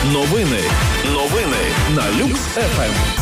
Новини на Люкс ФМ.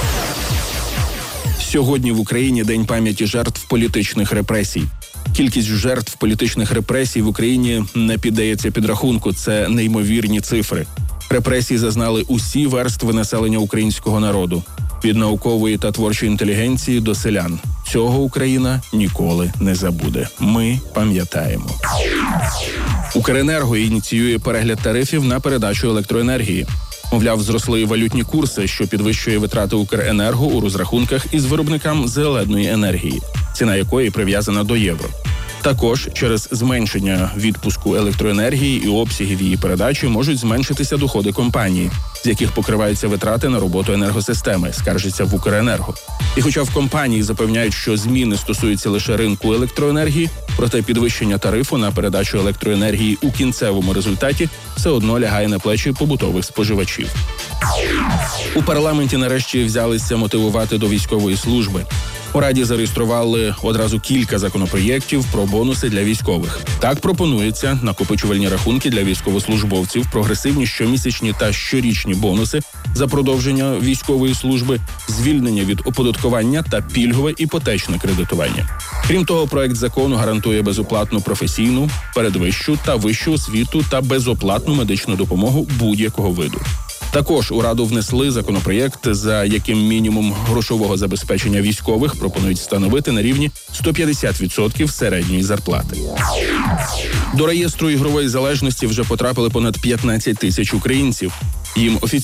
Сьогодні в Україні День пам'яті жертв політичних репресій. Кількість жертв політичних репресій в Україні не піддається підрахунку. Це неймовірні цифри. Репресії зазнали усі верстви населення українського народу. Від наукової та творчої інтелігенції до селян. Цього Україна ніколи не забуде. Ми пам'ятаємо. Укренерго ініціює перегляд тарифів на передачу електроенергії. Мовляв, зросли валютні курси, що підвищує витрати Укренерго у розрахунках із виробникам зеленої енергії, ціна якої прив'язана до євро. Також через зменшення відпуску електроенергії і обсягів її передачі можуть зменшитися доходи компанії, з яких покриваються витрати на роботу енергосистеми, скаржиться в Укренерго. І хоча в компанії запевняють, що зміни стосуються лише ринку електроенергії, проте підвищення тарифу на передачу електроенергії у кінцевому результаті все одно лягає на плечі побутових споживачів. У парламенті нарешті взялися мотивувати до військової служби. У Раді зареєстрували одразу кілька законопроєктів про бонуси для військових. Так пропонується накопичувальні рахунки для військовослужбовців, прогресивні щомісячні та щорічні бонуси за продовження військової служби, звільнення від оподаткування та пільгове іпотечне кредитування. Крім того, проект закону гарантує безоплатну професійну, передвищу та вищу освіту та безоплатну медичну допомогу будь-якого виду. Також у Раду внесли законопроєкт, за яким мінімум грошового забезпечення військових пропонують встановити на рівні 150% середньої зарплати. До реєстру ігрової залежності вже потрапили понад 15 тисяч українців. Їм